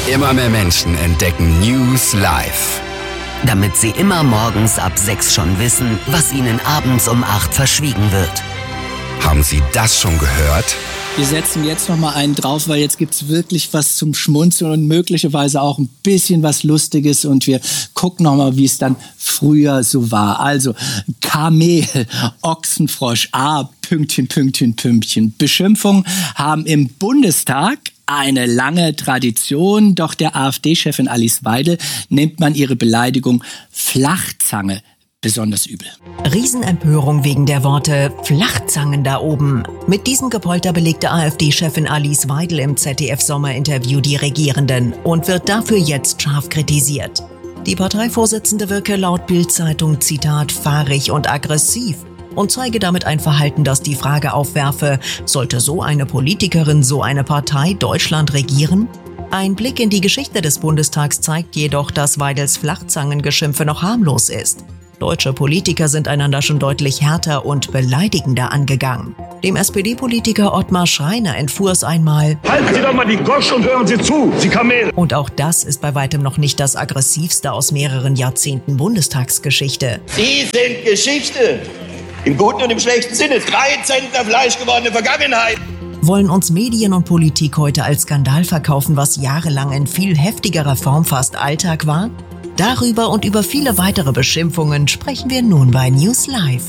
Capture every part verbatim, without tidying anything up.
Immer mehr Menschen entdecken News Live. Damit sie immer morgens ab sechs schon wissen, was ihnen abends um acht verschwiegen wird. Haben Sie das schon gehört? Wir setzen jetzt noch mal einen drauf, weil jetzt gibt's wirklich was zum Schmunzeln und möglicherweise auch ein bisschen was Lustiges. Und wir gucken noch mal, wie es dann früher so war. Also Kamel, Ochsenfrosch, A, Pünktchen, Pünktchen, Pünktchen. Beschimpfungen haben im Bundestag eine lange Tradition. Doch der AfD-Chefin Alice Weidel nimmt man ihre Beleidigung Flachzange besonders übel. Riesenempörung wegen der Worte Flachzangen da oben. Mit diesem Gepolter belegte AfD-Chefin Alice Weidel im Z D F-Sommerinterview die Regierenden und wird dafür jetzt scharf kritisiert. Die Parteivorsitzende wirke laut Bild-Zeitung, Zitat, fahrig und aggressiv und zeige damit ein Verhalten, das die Frage aufwerfe, sollte so eine Politikerin, so eine Partei Deutschland regieren? Ein Blick in die Geschichte des Bundestags zeigt jedoch, dass Weidels Flachzangengeschimpfe noch harmlos ist. Deutsche Politiker sind einander schon deutlich härter und beleidigender angegangen. Dem S P D-Politiker Ottmar Schreiner entfuhr es einmal: Halten Sie doch mal die Gosch und hören Sie zu, Sie Kamele! Und auch das ist bei weitem noch nicht das aggressivste aus mehreren Jahrzehnten Bundestagsgeschichte. Sie sind Geschichte! Im guten und im schlechten Sinne. Drei Zentner Fleisch gewordene Vergangenheit. Wollen uns Medien und Politik heute als Skandal verkaufen, was jahrelang in viel heftigerer Form fast Alltag war? Darüber und über viele weitere Beschimpfungen sprechen wir nun bei News Live.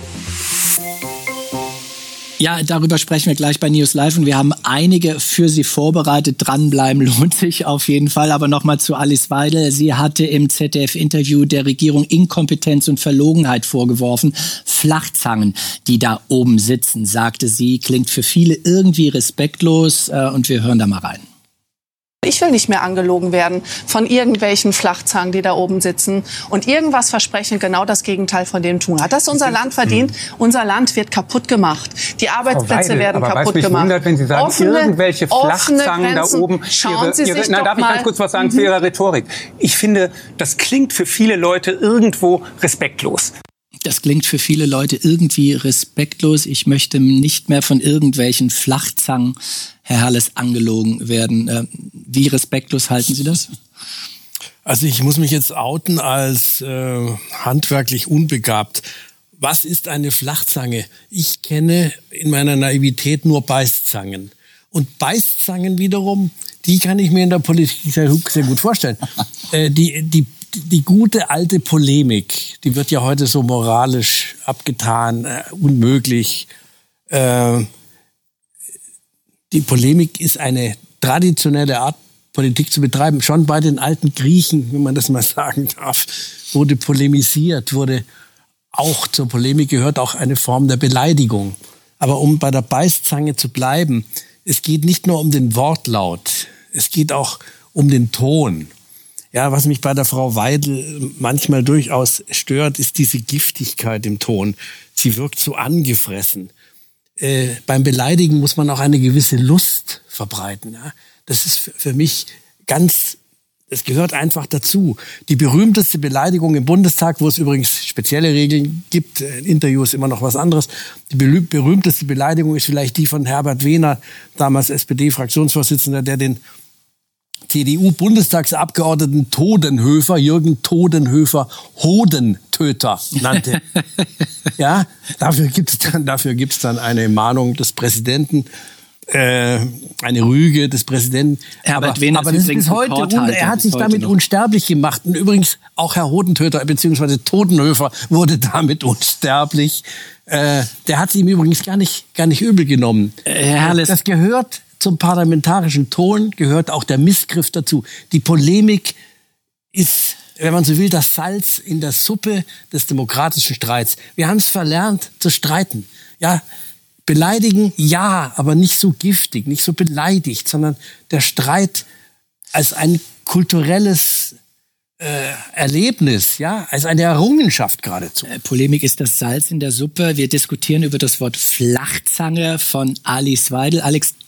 Ja, darüber sprechen wir gleich bei News Live und wir haben einige für Sie vorbereitet. Dranbleiben lohnt sich auf jeden Fall. Aber nochmal zu Alice Weidel. Sie hatte im Z D F-Interview der Regierung Inkompetenz und Verlogenheit vorgeworfen. Flachzangen, die da oben sitzen, sagte sie, klingt für viele irgendwie respektlos. Und wir hören da mal rein. Ich will nicht mehr angelogen werden von irgendwelchen Flachzangen, die da oben sitzen und irgendwas versprechen, genau das Gegenteil von dem tun. Hat das unser Land verdient? Unser Land wird kaputt gemacht. Die Arbeitsplätze Weidel, werden aber kaputt weißt, mich gemacht. Wundert, wenn Sie sagen, offene, irgendwelche Flachzangen da oben. Schauen ihre, Sie ihre, sich na, doch darf ich mal ganz kurz was sagen mhm. zu Ihrer Rhetorik? Ich finde, das klingt für viele Leute irgendwo respektlos. Das klingt für viele Leute irgendwie respektlos. Ich möchte nicht mehr von irgendwelchen Flachzangen, Herr Herles, angelogen werden. Wie respektlos halten Sie das? Also ich muss mich jetzt outen als äh, handwerklich unbegabt. Was ist eine Flachzange? Ich kenne in meiner Naivität nur Beißzangen. Und Beißzangen wiederum, die kann ich mir in der Politik sehr, sehr gut vorstellen. äh, die, die Die gute alte Polemik, die wird ja heute so moralisch abgetan, äh, unmöglich. Äh, die Polemik ist eine traditionelle Art, Politik zu betreiben. Schon bei den alten Griechen, wenn man das mal sagen darf, wurde polemisiert, wurde auch zur Polemik gehört auch eine Form der Beleidigung. Aber um bei der Beißzange zu bleiben, es geht nicht nur um den Wortlaut, es geht auch um den Ton. Ja, was mich bei der Frau Weidel manchmal durchaus stört, ist diese Giftigkeit im Ton. Sie wirkt so angefressen. Äh, beim Beleidigen muss man auch eine gewisse Lust verbreiten. Ja? Das ist für mich ganz, es gehört einfach dazu. Die berühmteste Beleidigung im Bundestag, wo es übrigens spezielle Regeln gibt, ein Interview ist immer noch was anderes, die berühmteste Beleidigung ist vielleicht die von Herbert Wehner, damals S P D-Fraktionsvorsitzender, der den C D U-Bundestagsabgeordneten Todenhöfer, Jürgen Todenhöfer, Hodentöter nannte. Ja, dafür gibt's dann, dafür gibt's dann eine Mahnung des Präsidenten, äh, eine Rüge des Präsidenten. Herbert aber Wehner aber das ist bis heute, un, er hat sich damit noch unsterblich gemacht. Und übrigens auch Herr Hodentöter bzw. Todenhöfer wurde damit unsterblich. Äh, der hat es ihm übrigens gar nicht, gar nicht übel genommen. Äh, Herr Herles, das gehört zum parlamentarischen Ton, gehört auch der Missgriff dazu. Die Polemik ist, wenn man so will, das Salz in der Suppe des demokratischen Streits. Wir haben es verlernt zu streiten. Ja, beleidigen, ja, aber nicht so giftig, nicht so beleidigt, sondern der Streit als ein kulturelles äh, Erlebnis, ja, als eine Errungenschaft geradezu. Äh, Polemik ist das Salz in der Suppe. Wir diskutieren über das Wort Flachzange von Alice Weidel. Alex,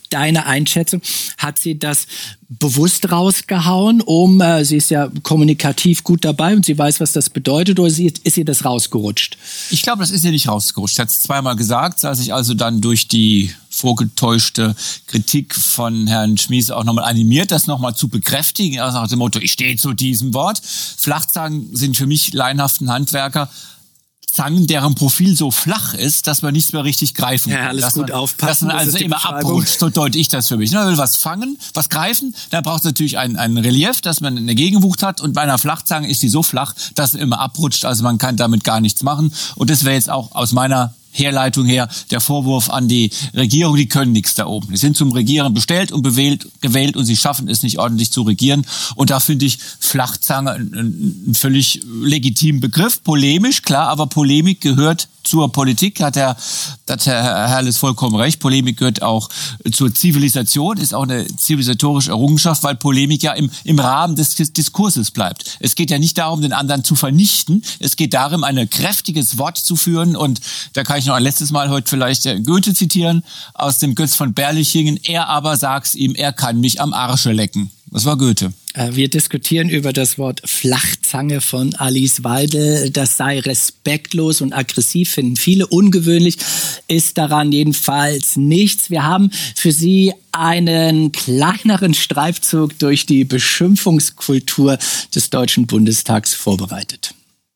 deine Einschätzung? Hat sie das bewusst rausgehauen, um, äh, sie ist ja kommunikativ gut dabei und sie weiß, was das bedeutet, oder ist ihr, ist ihr das rausgerutscht? Ich glaube, das ist ihr nicht rausgerutscht. Sie hat es zweimal gesagt, sah sich also dann durch die vorgetäuschte Kritik von Herrn Schmies auch nochmal animiert, das nochmal zu bekräftigen. Also nach dem Motto, ich stehe zu diesem Wort. Flachzangen sind für mich laienhaften Handwerker Zangen, deren Profil so flach ist, dass man nichts mehr richtig greifen kann. Ja, alles dass gut man, aufpassen. Dass man also immer abrutscht, so deute ich das für mich. Man will was fangen, was greifen, dann braucht es natürlich ein, ein Relief, dass man eine Gegenwucht hat, und bei einer Flachzange ist die so flach, dass sie immer abrutscht, also man kann damit gar nichts machen. Und das wäre jetzt auch aus meiner Herleitung her der Vorwurf an die Regierung, die können nichts da oben. Die sind zum Regieren bestellt und bewählt, gewählt und sie schaffen es nicht ordentlich zu regieren. Und da finde ich Flachzange einen, einen völlig legitimen Begriff, polemisch, klar, aber Polemik gehört zur Politik, hat der, hat Herr Herrles vollkommen recht. Polemik gehört auch zur Zivilisation, ist auch eine zivilisatorische Errungenschaft, weil Polemik ja im, im Rahmen des Diskurses bleibt. Es geht ja nicht darum, den anderen zu vernichten. Es geht darum, ein kräftiges Wort zu führen. Und da kann ich noch ein letztes Mal heute vielleicht Goethe zitieren aus dem Götz von Berlichingen. Er aber sagt's ihm, er kann mich am Arsche lecken. Das war Goethe. Wir diskutieren über das Wort Flachzange von Alice Weidel. Das sei respektlos und aggressiv, finden viele. Ungewöhnlich ist daran jedenfalls nichts. Wir haben für Sie einen kleineren Streifzug durch die Beschimpfungskultur des Deutschen Bundestags vorbereitet.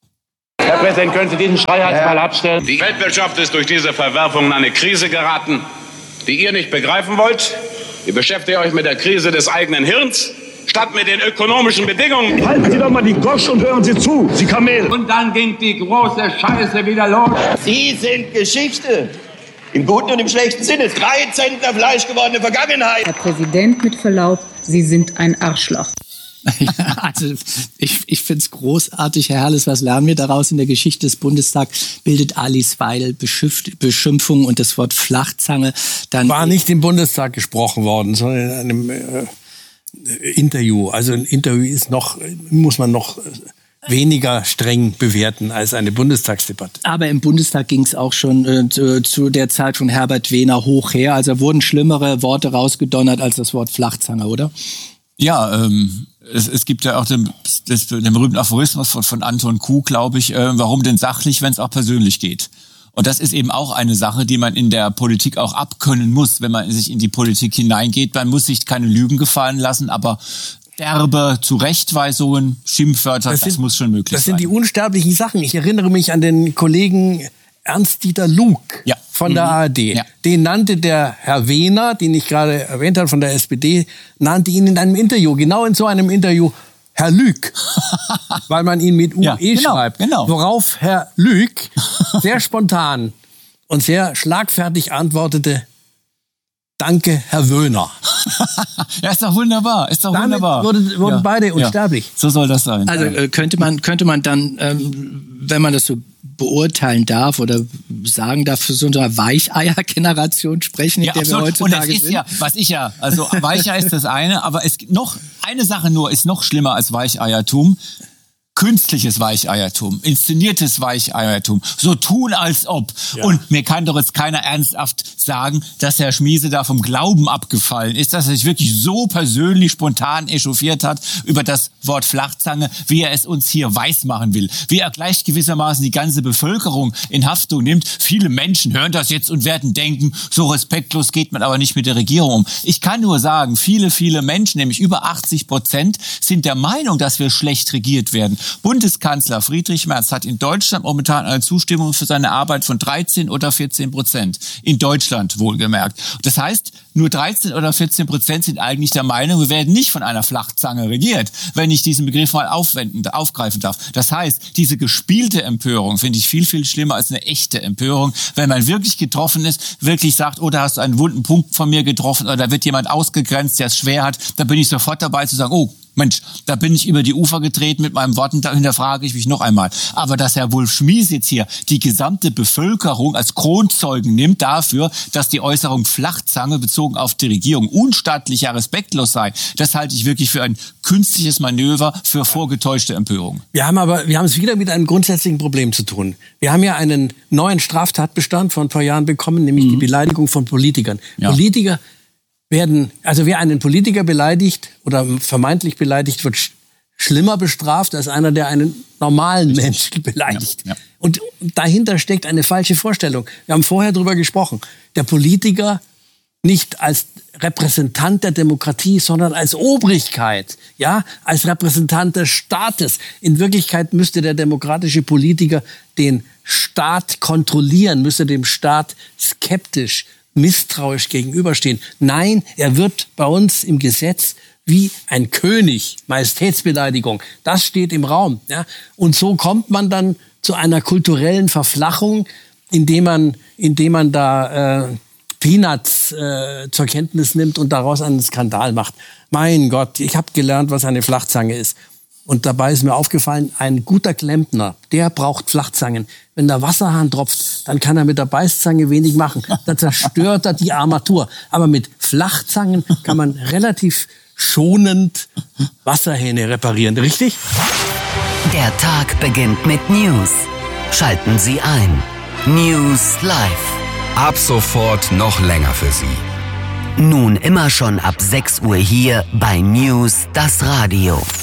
Herr Präsident, können Sie diesen Schreihals mal abstellen? Die Weltwirtschaft ist durch diese Verwerfungen in eine Krise geraten, die ihr nicht begreifen wollt. Ihr beschäftigt euch mit der Krise des eigenen Hirns, statt mit den ökonomischen Bedingungen. Halten Sie doch mal die Gosch und hören Sie zu, Sie Kamel. Und dann ging die große Scheiße wieder los. Sie sind Geschichte. Im guten und im schlechten Sinne. Drei Zentner Fleisch gewordene Vergangenheit. Herr Präsident, mit Verlaub, Sie sind ein Arschloch. Ja, also ich, ich finde es großartig, Herr Herrles, was lernen wir daraus? In der Geschichte des Bundestags bildet Alice Weidel Beschimpfung und das Wort Flachzange. Dann war nicht im Bundestag gesprochen worden, sondern in einem äh, Interview. Also ein Interview ist noch, muss man noch weniger streng bewerten als eine Bundestagsdebatte. Aber im Bundestag ging es auch schon äh, zu, zu der Zeit von Herbert Wehner hoch her. Also wurden schlimmere Worte rausgedonnert als das Wort Flachzange, oder? Ja, ähm, es, es gibt ja auch den, das, den berühmten Aphorismus von, von Anton Kuh, glaube ich, äh, warum denn sachlich, wenn es auch persönlich geht. Und das ist eben auch eine Sache, die man in der Politik auch abkönnen muss, wenn man sich in die Politik hineingeht. Man muss sich keine Lügen gefallen lassen, aber derbe Zurechtweisungen, Schimpfwörter, das, sind, das muss schon möglich sein. Das sind die unsterblichen Sachen. Ich erinnere mich an den Kollegen Ernst-Dieter Luke ja. von der mhm. A R D. Ja. Den nannte der Herr Wehner, den ich gerade erwähnt habe, von der S P D, nannte ihn in einem Interview, genau in so einem Interview, Herr Lüg, weil man ihn mit U E ja, genau, schreibt. Genau. Worauf Herr Lüg sehr spontan und sehr schlagfertig antwortete, danke, Herr Wöhner. Ja, ist doch wunderbar, ist doch Damit wunderbar. Wurde, wurden ja. beide unsterblich. Ja. So soll das sein. Also äh, könnte man könnte man dann, ähm, wenn man das so beurteilen darf oder sagen darf, für so eine Weicheier-Generation sprechen, in ja, der absolut. wir heutzutage Und es ist sind? ja, was ich ja, also Weicheier ist das eine, aber es gibt noch eine Sache nur, ist noch schlimmer als Weicheiertum. Künstliches Weicheiertum, inszeniertes Weicheiertum, so tun als ob. Ja. Und mir kann doch jetzt keiner ernsthaft sagen, dass Herr Schmiese da vom Glauben abgefallen ist, dass er sich wirklich so persönlich spontan echauffiert hat über das Wort Flachzange, wie er es uns hier weismachen will. Wie er gleich gewissermaßen die ganze Bevölkerung in Haftung nimmt. Viele Menschen hören das jetzt und werden denken, so respektlos geht man aber nicht mit der Regierung um. Ich kann nur sagen, viele, viele Menschen, nämlich über achtzig Prozent, sind der Meinung, dass wir schlecht regiert werden. Bundeskanzler Friedrich Merz hat in Deutschland momentan eine Zustimmung für seine Arbeit von dreizehn oder vierzehn Prozent. In Deutschland wohlgemerkt. Das heißt, nur dreizehn oder vierzehn Prozent sind eigentlich der Meinung, wir werden nicht von einer Flachzange regiert, wenn ich diesen Begriff mal aufwenden, aufgreifen darf. Das heißt, diese gespielte Empörung finde ich viel, viel schlimmer als eine echte Empörung. Wenn man wirklich getroffen ist, wirklich sagt, oh, da hast du einen wunden Punkt von mir getroffen oder da wird jemand ausgegrenzt, der es schwer hat, da bin ich sofort dabei zu sagen, oh, Mensch, da bin ich über die Ufer getreten mit meinen Worten, da hinterfrage ich mich noch einmal. Aber dass Herr Wolf Schmies jetzt hier die gesamte Bevölkerung als Kronzeugen nimmt dafür, dass die Äußerung Flachzange bezogen auf die Regierung unstattlich, ja respektlos sei, das halte ich wirklich für ein künstliches Manöver, für vorgetäuschte Empörung. Wir haben aber, wir haben es wieder mit einem grundsätzlichen Problem zu tun. Wir haben ja einen neuen Straftatbestand vor ein paar Jahren bekommen, nämlich mhm. die Beleidigung von Politikern. Ja. Politiker werden, also wer einen Politiker beleidigt oder vermeintlich beleidigt, wird sch- schlimmer bestraft als einer, der einen normalen Menschen beleidigt. Ja, ja. Und dahinter steckt eine falsche Vorstellung. Wir haben vorher darüber gesprochen. Der Politiker nicht als Repräsentant der Demokratie, sondern als Obrigkeit, ja, als Repräsentant des Staates. In Wirklichkeit müsste der demokratische Politiker den Staat kontrollieren, müsste dem Staat skeptisch, misstrauisch gegenüberstehen. Nein, er wird bei uns im Gesetz wie ein König, Majestätsbeleidigung. Das steht im Raum, ja. Und so kommt man dann zu einer kulturellen Verflachung, indem man, indem man da äh, Peanuts äh, zur Kenntnis nimmt und daraus einen Skandal macht. Mein Gott, ich habe gelernt, was eine Flachzange ist. Und dabei ist mir aufgefallen, ein guter Klempner, der braucht Flachzangen. Wenn der Wasserhahn tropft, dann kann er mit der Beißzange wenig machen. Dann zerstört er die Armatur. Aber mit Flachzangen kann man relativ schonend Wasserhähne reparieren. Richtig? Der Tag beginnt mit News. Schalten Sie ein. News Live. Ab sofort noch länger für Sie. Nun immer schon ab sechs Uhr hier bei News das Radio.